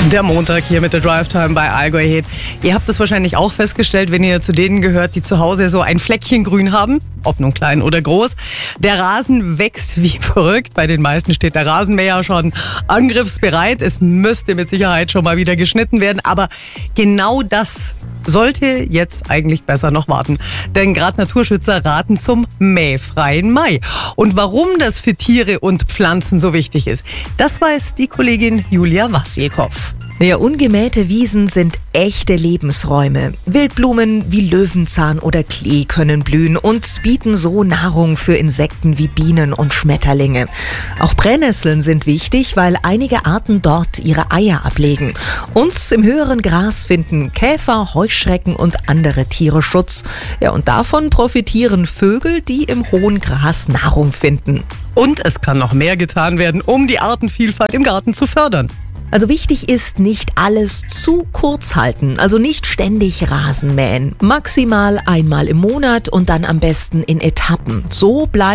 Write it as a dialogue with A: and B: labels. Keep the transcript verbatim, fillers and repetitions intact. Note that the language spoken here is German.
A: Der Montag hier mit der Drive Time bei Allgäu Ahead. Ihr habt es wahrscheinlich auch festgestellt, wenn ihr zu denen gehört, die zu Hause so ein Fleckchen grün haben, ob nun klein oder groß. Der Rasen wächst wie verrückt. Bei den meisten steht der Rasenmäher schon angriffsbereit. Es müsste mit Sicherheit schon mal wieder geschnitten werden. Aber genau das sollte jetzt eigentlich besser noch warten. Denn gerade Naturschützer raten zum mähfreien Mai. Und warum das für Tiere und Pflanzen so wichtig ist, das weiß die Kollegin Julia Wassilkow.
B: Ja, ungemähte Wiesen sind echte Lebensräume. Wildblumen wie Löwenzahn oder Klee können blühen und bieten so Nahrung für Insekten wie Bienen und Schmetterlinge. Auch Brennnesseln sind wichtig, weil einige Arten dort ihre Eier ablegen. Und im höheren Gras finden Käfer, Heuschrecken und andere Tiere Schutz. Ja, und davon profitieren Vögel, die im hohen Gras Nahrung finden.
A: Und es kann noch mehr getan werden, um die Artenvielfalt im Garten zu fördern.
B: Also wichtig ist, nicht alles zu kurz halten, also nicht ständig Rasen mähen. Maximal einmal im Monat und dann am besten in Etappen. So bleibt